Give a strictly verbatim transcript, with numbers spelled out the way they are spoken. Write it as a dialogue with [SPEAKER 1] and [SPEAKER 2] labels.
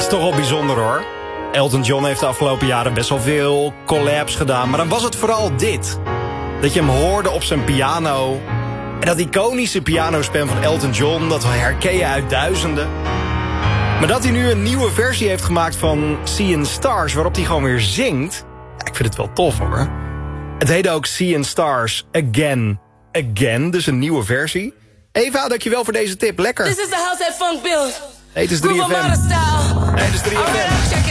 [SPEAKER 1] is toch wel bijzonder hoor. Elton John heeft de afgelopen jaren best wel veel collabs gedaan. Maar dan was het vooral dit. Dat je hem hoorde op zijn piano. En dat iconische pianospel van Elton John, dat herken je uit duizenden. Maar dat hij nu een nieuwe versie heeft gemaakt van Seeing Stars, waarop hij gewoon weer zingt. Ja, ik vind het wel tof hoor. Het heette ook Seeing Stars Again. Again, dus een nieuwe versie. Eva, dankjewel voor deze tip. Lekker.
[SPEAKER 2] This is the house that funk built.
[SPEAKER 1] Nee, het is drie F M. Nee, het is drie F M.